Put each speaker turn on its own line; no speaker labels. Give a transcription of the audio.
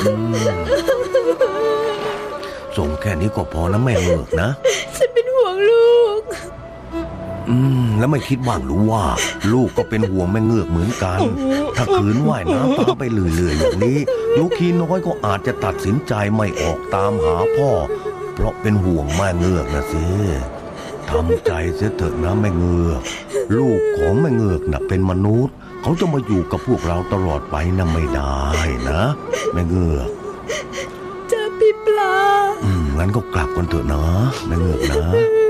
ส่งแค่นี้ก็พอนะแม่เงือกนะ
ฉันเป็นห่วงลูก
แล้วไม่คิดบ้างหรือว่าลูกก็เป็นห่วงแม่เงือกเหมือนกันถ้าขืนว่ายน้ำตามไปเรื่อยๆอย่างนี้โยคีน้อยก็อาจจะตัดสินใจไม่ออกตามหาพ่อเพราะเป็นห่วงแม่เงือกนะสิทำใจเสียเถอะนะแม่เงือกลูกของแม่เงือกน่ะเป็นมนุษย์เขาจะมาอยู่กับพวกเราตลอดไปน่ะไม่ได้นะแม่เงือก
จะพี่ปลา
งั้นก็กลับกันเถอะนะแม่เงือกนะ